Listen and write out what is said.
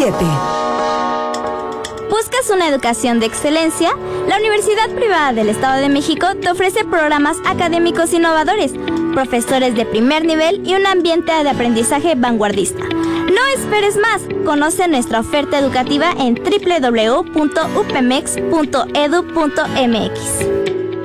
¿Buscas una educación de excelencia? La Universidad Privada del Estado de México te ofrece programas académicos innovadores, profesores de primer nivel y un ambiente de aprendizaje vanguardista. No esperes más, conoce nuestra oferta educativa en www.upemex.edu.mx.